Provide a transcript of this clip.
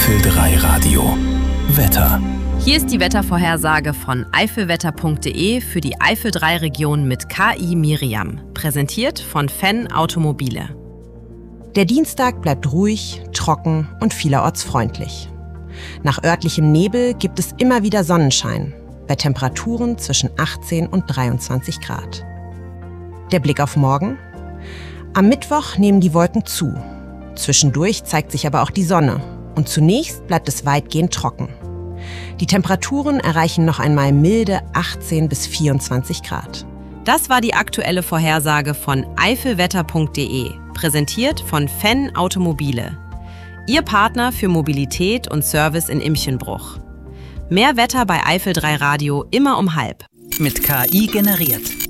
Eifel 3 Radio. Wetter. Hier ist die Wettervorhersage von eifelwetter.de für die Eifel 3 Region mit KI Miriam. Präsentiert von Fenn Automobile. Der Dienstag bleibt ruhig, trocken und vielerorts freundlich. Nach örtlichem Nebel gibt es immer wieder Sonnenschein, bei Temperaturen zwischen 18 und 23 Grad. Der Blick auf morgen? Am Mittwoch nehmen die Wolken zu. Zwischendurch zeigt sich aber auch die Sonne und zunächst bleibt es weitgehend trocken. Die Temperaturen erreichen noch einmal milde 18 bis 24 Grad. Das war die aktuelle Vorhersage von eifelwetter.de, präsentiert von Fenn Automobile. Ihr Partner für Mobilität und Service in Imchenbruch. Mehr Wetter bei Eifel 3 Radio immer um halb. Mit KI generiert.